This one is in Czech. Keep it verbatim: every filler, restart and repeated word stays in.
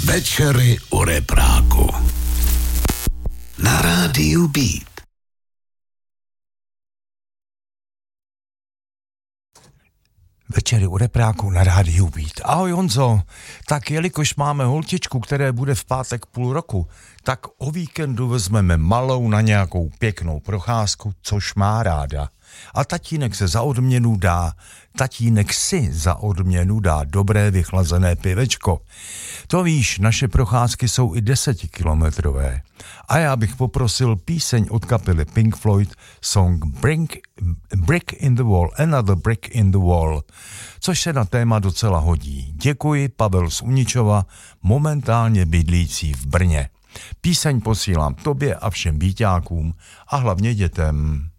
Večery u repráku. Na rádiu Beat. Večery u repráku na rádiu Beat. Ahoj Honzo, tak jelikož máme holčičku, které bude v pátek půl roku, tak o víkendu vezmeme malou na nějakou pěknou procházku, což má ráda. A tatínek se za odměnu dá, tatínek si za odměnu dá dobré vychlazené pivečko. To víš, naše procházky jsou i desetikilometrové. A já bych poprosil píseň od kapely Pink Floyd, song Brick, Brick in the Wall, Another Brick in the Wall, což se na téma docela hodí. Děkuji, Pavel z Uničova, momentálně bydlící v Brně. Píseň posílám tobě a všem víťákům a hlavně dětem.